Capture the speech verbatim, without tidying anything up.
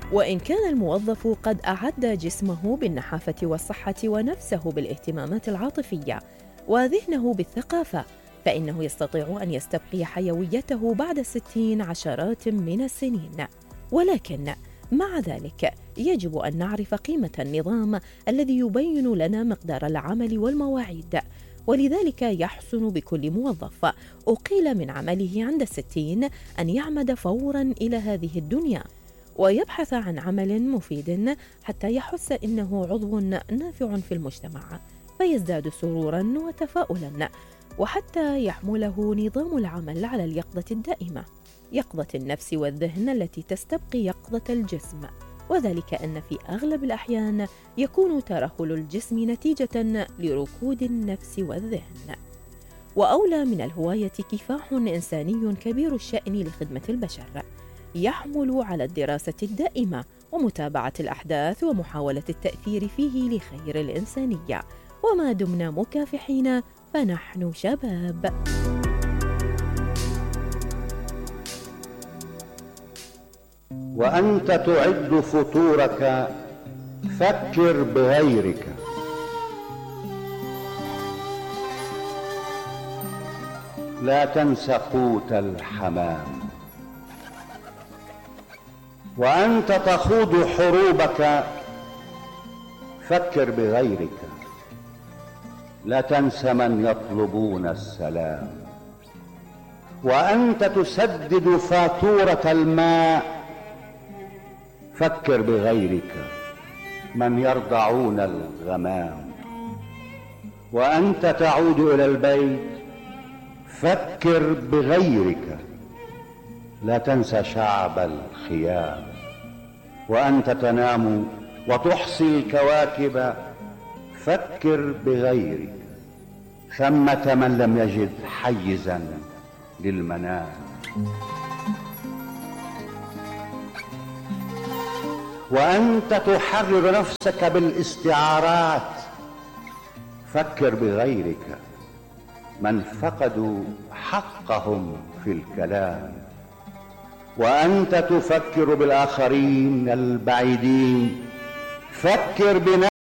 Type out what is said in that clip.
وإن كان الموظف قد أعد جسمه بالنحافة والصحة ونفسه بالاهتمامات العاطفية وذهنه بالثقافة، فإنه يستطيع أن يستبقي حيويته بعد الستين عشرات من السنين. ولكن مع ذلك يجب أن نعرف قيمة النظام الذي يبين لنا مقدار العمل والمواعيد، ولذلك يحسن بكل موظف أقيل من عمله عند الستين أن يعمد فوراً إلى هذه الدنيا ويبحث عن عمل مفيد حتى يحس إنه عضو نافع في المجتمع، فيزداد سروراً وتفاؤلاً، وحتى يحمله نظام العمل على اليقظة الدائمة، يقظة النفس والذهن التي تستبقي يقظة الجسم، وذلك أن في أغلب الأحيان يكون ترهل الجسم نتيجة لركود النفس والذهن. وأولى من الهواية كفاح إنساني كبير الشأن لخدمة البشر، يحمل على الدراسة الدائمة ومتابعة الأحداث ومحاولة التأثير فيه لخير الإنسانية، وما دمنا مكافحين فنحن شباب. وأنت تعد فطورك فكر بغيرك. لا تنس قوت الحمام. وأنت تخوض حروبك فكر بغيرك. لا تنس من يطلبون السلام. وأنت تسدد فاتورة الماء فكر بغيرك من يرضعون الغمام. وأنت تعود إلى البيت فكر بغيرك. لا تنسى شعب الخيام. وأنت تنام وتحصي الكواكب فكر بغيرك. ثمة من لم يجد حيزا للمنام. وأنت تحرر نفسك بالاستعارات فكر بغيرك من فقدوا حقهم في الكلام. وأنت تفكر بالآخرين البعيدين فكر بنفسك.